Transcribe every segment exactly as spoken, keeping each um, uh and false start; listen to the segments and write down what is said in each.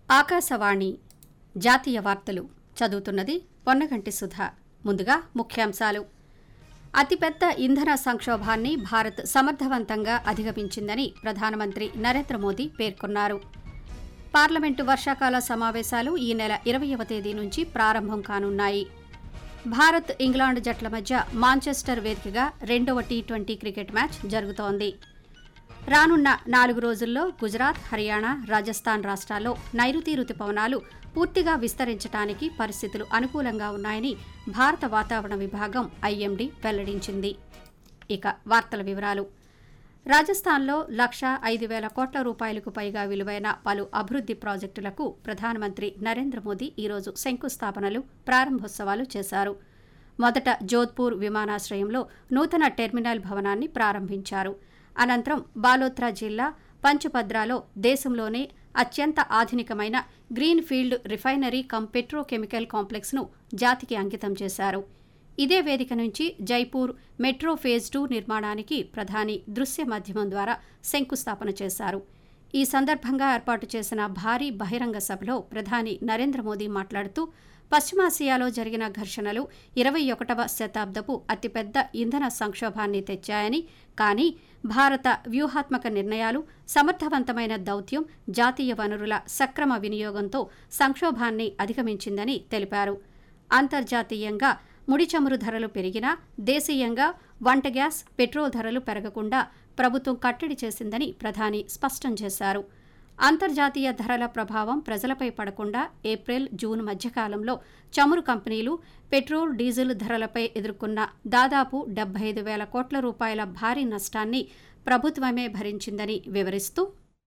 ఆకాశవాణి జాతీయ వార్తలు చదువుతున్నది పొన్నగంటి సుధా. ముందుగా ముఖ్యాంశాలు. అతిపెద్ద ఇంధన సంక్షోభాన్ని భారత్ సమర్థవంతంగా అధిగమించిందని ప్రధానమంత్రి నరేంద్ర మోదీ పేర్కొన్నారు. పార్లమెంటు వర్షాకాల సమావేశాలు ఈ నెల ఇరవైవ తేదీ నుంచి ప్రారంభం కానున్నాయి. భారత్ ఇంగ్లాండ్ జట్ల మధ్య మాంచెస్టర్ వేదికగా రెండవ టీ ట్వంటీ క్రికెట్ మ్యాచ్ జరుగుతోంది. రానున్న నాలుగు రోజుల్లో గుజరాత్, హర్యానా, రాజస్థాన్ రాష్ట్రాల్లో నైరుతి రుతుపవనాలు పూర్తిగా విస్తరించడానికి పరిస్థితులు అనుకూలంగా ఉన్నాయని భారత వాతావరణ విభాగం ఐఎండీ వెల్లడించింది. ఇక వార్తల వివరాలు. రాజస్థాన్లో లక్ష ఐదు వేల కోట్ల రూపాయలకు పైగా విలువైన పలు అభివృద్ది ప్రాజెక్టులకు ప్రధానమంత్రి నరేంద్ర మోదీ ఈరోజు శంకుస్థాపనలు, ప్రారంభోత్సవాలు చేశారు. మొదట జోధ్పూర్ విమానాశ్రయంలో నూతన టెర్మినల్ భవనాన్ని ప్రారంభించారు. అనంతరం బాలోత్రా జిల్లా పంచపద్రాలో దేశంలోనే అత్యంత ఆధునికమైన green field refinery come petrochemical కాంప్లెక్స్ను జాతికి అంకితం చేశారు. ఇదే వేదిక నుంచి జైపూర్ మెట్రో ఫేజ్ టూ నిర్మాణానికి ప్రధాని దృశ్య మాధ్యమం ద్వారా శంకుస్థాపన చేశారు. ఈ సందర్భంగా ఏర్పాటు చేసిన భారీ బహిరంగ సభలో ప్రధాని నరేంద్ర మోదీ మాట్లాడుతూ, పశ్చిమాసియాలో జరిగిన ఘర్షణలు ఇరవై ఒకటవ శతాబ్దపు అతిపెద్ద ఇంధన సంక్షోభాన్ని తెచ్చాయని, కానీ భారత వ్యూహాత్మక నిర్ణయాలు, సమర్థవంతమైన దౌత్యం, జాతీయ వనరుల సక్రమ వినియోగంతో సంక్షోభాన్ని అధిగమించిందని తెలిపారు. అంతర్జాతీయంగా ముడి చమురు ధరలు పెరిగినా దేశీయంగా వంట గ్యాస్, పెట్రోల్ ధరలు పెరగకుండా ప్రభుత్వం కట్టడి చేసిందని ప్రధాని స్పష్టం చేశారు. అంతర్జాతీయ ధరల ప్రభావం ప్రజలపై పడకుండా ఏప్రిల్, జూన్ మధ్యకాలంలో చమురు కంపెనీలు పెట్రోల్, డీజిల్ ధరలపై ఎదుర్కొన్న దాదాపు డెబ్బై ఐదు వేల కోట్ల రూపాయల భారీ నష్టాన్ని ప్రభుత్వమే భరించిందని వివరిస్తూ,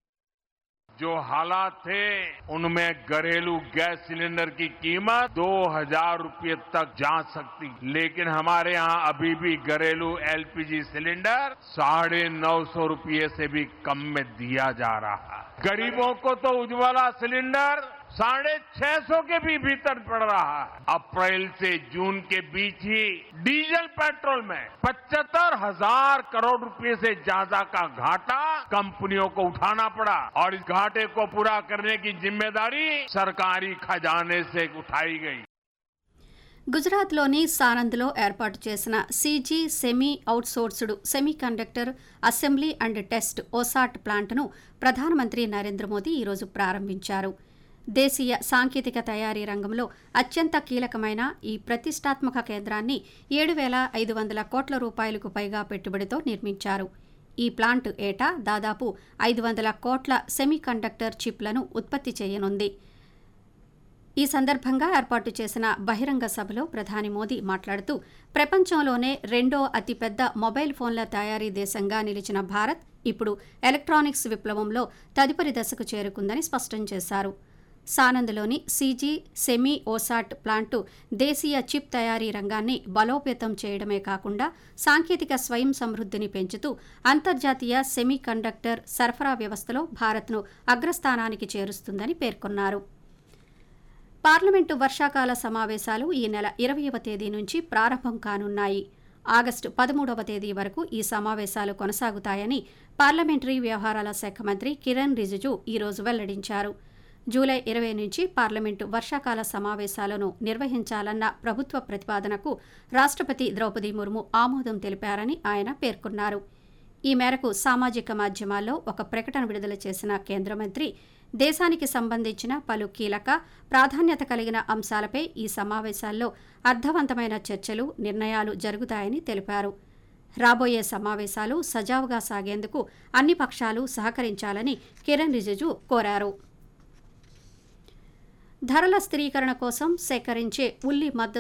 जो हालात थे उनमें घरेलू गैस सिलेंडर की कीमत दो हजार रुपये तक जा सकती, लेकिन हमारे यहाँ अभी भी घरेलू एलपीजी सिलेंडर साढ़े नौ सौ रुपये से भी कम में दिया जा रहा है. गरीबों को तो उज्ज्वला सिलेंडर साढ़े छह सौ के भी भीतर पड़ रहा है. अप्रैल से जून के बीच ही डीजल पेट्रोल में पचहत्तर हजार करोड़ रुपए से ज्यादा का घाटा कंपनियों को उठाना पड़ा और इस घाटे को पूरा करने की जिम्मेदारी सरकारी खजाने से उठाई गई. గుజరాత్లోని సానంద్లో ఏర్పాటు చేసిన CG semi outsourced semi conductor assembly and test OSAT ప్లాంట్ను ప్రధానమంత్రి నరేంద్ర మోదీ ఈరోజు ప్రారంభించారు. దేశీయ సాంకేతిక తయారీ రంగంలో అత్యంత కీలకమైన ఈ ప్రతిష్టాత్మక కేంద్రాన్ని ఏడు వేల ఐదు వందల కోట్ల రూపాయలకు పైగా పెట్టుబడితో నిర్మించారు. ఈ ప్లాంట్ ఏటా దాదాపు ఐదు వందల కోట్ల సెమీ కండక్టర్ చిప్లను ఉత్పత్తి చేయనుంది. ఈ సందర్భంగా ఏర్పాటు చేసిన బహిరంగ సభలో ప్రధాని మోదీ మాట్లాడుతూ, ప్రపంచంలోనే రెండో అతిపెద్ద మొబైల్ ఫోన్ల తయారీ దేశంగా నిలిచిన భారత్ ఇప్పుడు ఎలక్ట్రానిక్స్ విప్లవంలో తదుపరి దశకు చేరుకుందని స్పష్టం చేశారు. సానంద్లోని సీజీ సెమీ ఓసాట్ ప్లాంటు దేశీయ చిప్ తయారీ రంగాన్ని బలోపేతం చేయడమే కాకుండా సాంకేతిక స్వయం సమృద్ధిని పెంచుతూ అంతర్జాతీయ సెమీ కండక్టర్ సరఫరా వ్యవస్థలో భారత్ను అగ్రస్థానానికి చేరుస్తుందని పేర్కొన్నారు. పార్లమెంటు వర్షాకాల సమావేశాలు ఈ నెల ఇరవైవ తేదీ నుంచి ప్రారంభం కానున్నాయి. ఆగస్టు పదమూడవ తేదీ వరకు ఈ సమావేశాలు కొనసాగుతాయని పార్లమెంటరీ వ్యవహారాల శాఖ మంత్రి కిరణ్ రిజిజు ఈరోజు వెల్లడించారు. జూలై ఇరవై నుంచి పార్లమెంటు వర్షాకాల సమావేశాలను నిర్వహించాలన్న ప్రభుత్వ ప్రతిపాదనకు రాష్ట్రపతి ద్రౌపది ముర్ము ఆమోదం తెలిపారని ఆయన పేర్కొన్నారు. ఈ మేరకు సామాజిక మాధ్యమాల్లో ఒక ప్రకటన విడుదల చేసిన కేంద్ర మంత్రి, దేశానికి సంబంధించిన పలు కీలక, ప్రాధాన్యత కలిగిన అంశాలపై ఈ సమావేశాల్లో అర్థవంతమైన చర్చలు, నిర్ణయాలు జరుగుతాయని తెలిపారు. రాబోయే సమావేశాలు సజావుగా సాగేందుకు అన్ని పక్షాలు సహకరించాలని కిరణ్ రిజిజు కోరారు. ధరల స్థిరీకరణ కోసం సేకరించే ఉల్లి మద్దతు